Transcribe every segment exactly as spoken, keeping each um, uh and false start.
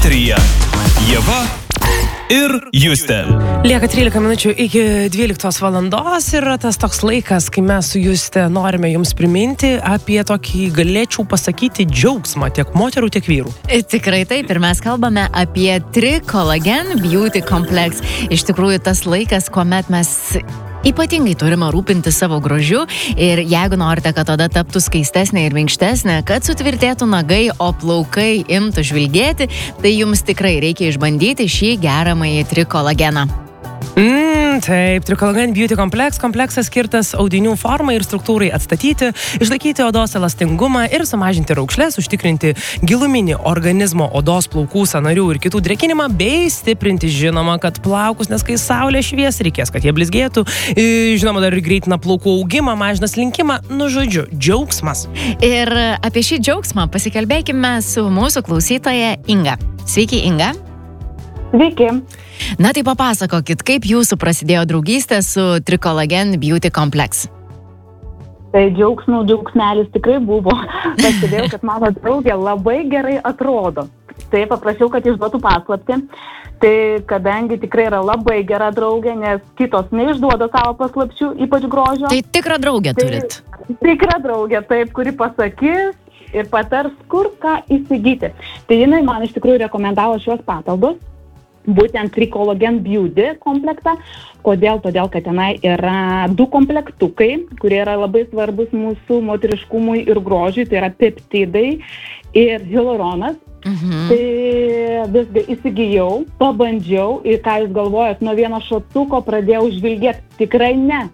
Eteryje Ieva ir Justė. Lieka trylika minučių iki dvyliktos valandos ir tas toks laikas, kai mes su Justė norime jums priminti apie tokį, galėčiau pasakyti, džiaugsmą tiek moterų, tiek vyrų. Tikrai taip, ir mes kalbame apie Tricolagen Beauty Complex. Iš tikrųjų, tas laikas, kuomet mes ypatingai turime rūpinti savo grožiu ir jeigu norite, kad oda taptų skaistesnė ir minkštesnė, kad sutvirtėtų nagai, o plaukai imtų žvilgėti, tai jums tikrai reikia išbandyti šį geramąjį Tricolageną. Mm, taip, Tricolagen Beauty Complex kompleksas skirtas audinių formai ir struktūrai atstatyti, išlaikyti odos elastingumą ir sumažinti raukšles, užtikrinti giluminį organizmo, odos, plaukų, sąnarių ir kitų drėkinimą, bei stiprinti, žinoma, kad plaukus, nes kai saulė švies, reikės, kad jie blizgėtų, žinoma, dar ir greitina plaukų augimą, mažina slinkimą, nu žodžiu, džiaugsmas. Ir apie šį džiaugsmą pasikalbėkime su mūsų klausytoja Inga. Sveiki, Inga. Sveiki. Na tai papasakokit, kaip jūsų prasidėjo draugystė su Tricolagen Beauty Complex? Tai džiaugsmų džiaugsmelis tikrai buvo. Pastebėjau, kad mano draugė labai gerai atrodo. Tai paprašiau, kad išduotų paslaptį. Tai kadangi tikrai yra labai gera draugė, nes kitos neišduoda savo paslapčių, ypač grožio. Tai tikrą draugę tai, turit? Tikrą draugę, taip, kuri pasakys ir patars, kur ką įsigyti. Tai jinai man iš tikrųjų rekomendavo šios patalbos. Būtent Tricolagen Beauty komplektą. Kodėl? Todėl, kad tenai yra du komplektukai, kurie yra labai svarbus mūsų moteriškumui ir grožiui, tai yra peptidai ir hialuronas. Mhm. Tai visgi įsigijau, pabandžiau ir ką jūs galvojat, nuo vieno šotuko pradėjau žvilgėti. Tikrai ne.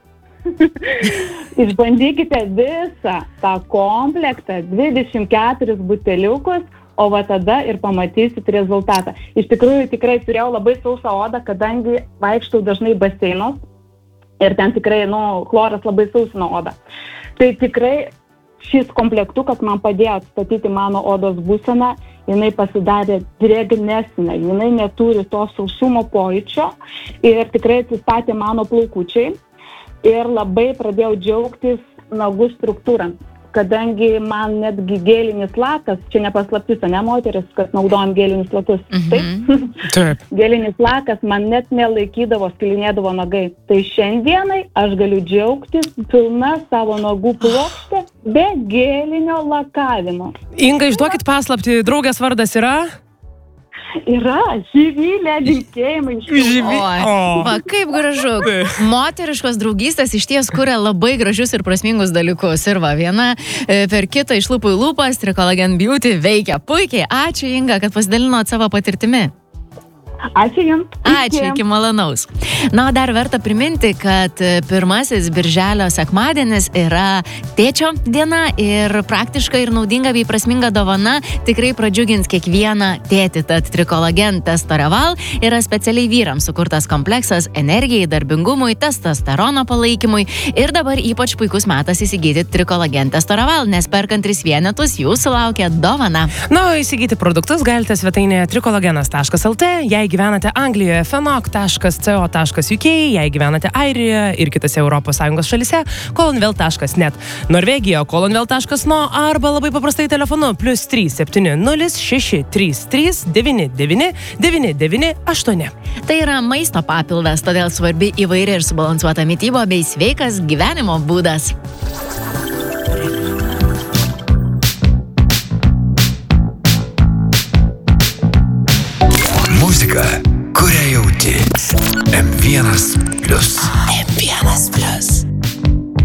Išbandykite visą tą komplektą, dvidešimt keturis buteliukus, o va tada ir pamatysit rezultatą. Iš tikrųjų, tikrai turėjau labai sausą odą, kadangi vaikštau dažnai baseinos ir ten tikrai, nu, chloras labai sausino odą. Tai tikrai šis komplektukas man padėjo atstatyti mano odos būseną, jinai pasidarė drėgnesnė, jinai neturi to sausumo pojūčio ir tikrai atsistatė mano plaukučiai ir labai pradėjau džiaugtis nagų struktūrą. Kadangi man netgi gėlinis lakas, čia nepaslaptis, ne moteris, kad naudojam gėlinius lakus. Mhm. Taip. Gėlinis lakas man net nelaikydavo, skilinėdavo nagai. Tai šiandienai aš galiu džiaugtis pilna savo nagų plokštė be gėlinio lakavimo. Inga, išduokit paslaptį, draugės vardas yra? Yra, Živilė, linkėjimai. Živilė. Oi, va, kaip gražu. Moteriškos draugystės iš ties kuria labai gražius ir prasmingus dalykus. Ir va, viena e, per kitą iš lūpų į lūpas, Tricolagen Beauty veikia puikiai. Ačiū, Inga, kad pasidalinot savo patirtimi. Ačiū jums. Ačiū, iki malonaus. Na, o dar verta priminti, kad pirmasis birželio sekmadienis yra tėčio diena ir praktiška ir naudinga bei prasminga dovana tikrai pradžiugins kiekvieną tėtį. Tad Tricolagen Testoreval yra specialiai vyrams sukurtas kompleksas energijai, darbingumui, testosterono palaikymui ir dabar ypač puikus metas įsigyti Tricolagen Testoreval, nes perkant tris vienetus jūsų laukia dovana. Na, o įsigyti produktus galite svetainėje tricolagenas taškas lt, jei gyvenate Anglijoje fenok taškas co taškas uk, jei gyvenate Airijoje ir kitose Europos Sąjungos šalyse, kolonvel taškas net, Norvegija, kolonvel taškas no arba labai paprastai telefonu plus trys septyni nulis šeši trys trys devyni devyni devyni devyni aštuoni. Tai yra maisto papildas, todėl svarbi įvairi ir subalansuota mityba bei sveikas gyvenimo būdas. Muzika, kurią jauti. M vienas plius.